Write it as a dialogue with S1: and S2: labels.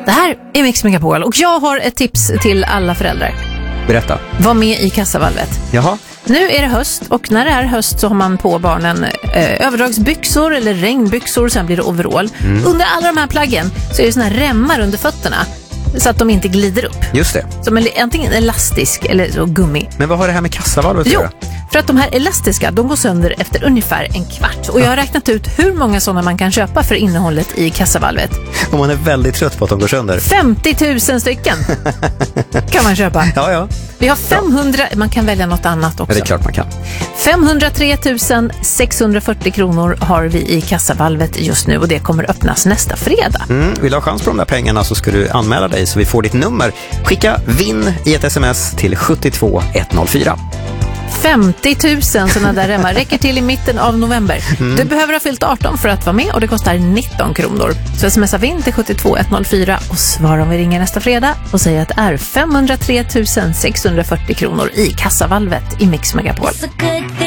S1: Det här är Mix Megapol och jag har ett tips till alla föräldrar.
S2: Berätta.
S1: Var med i kassavalvet.
S2: Jaha.
S1: Nu är det höst och när det är höst så har man på barnen överdragsbyxor eller regnbyxor, sen blir det overall. Under alla de här plaggen så är det såna här remmar under fötterna så att de inte glider upp.
S2: Just det.
S1: Som antingen elastisk eller så gummi.
S2: Men vad har det här med kassavalvet att göra?
S1: För att de här elastiska, de går sönder efter ungefär en kvart. Och jag har räknat ut hur många sådana man kan köpa för innehållet i kassavalvet.
S2: Och man är väldigt trött på att de går sönder.
S1: 50 000 stycken kan man köpa.
S2: Ja.
S1: Vi har 500, man kan välja något annat också.
S2: Ja, det är klart man kan.
S1: 503 640 kronor har vi i kassavalvet just nu och det kommer öppnas nästa fredag.
S2: Vill du ha chans på de där pengarna så ska du anmäla dig så vi får ditt nummer. Skicka vinn i ett sms till 72104.
S1: 50 000 sådana där remmar räcker till i mitten av november. Du behöver ha fyllt 18 för att vara med och det kostar 19 kronor. Så smsa vinn till 72104 och svara om vi ringer nästa fredag och säger att det är 503 640 kronor i kassavalvet i Mix Megapol.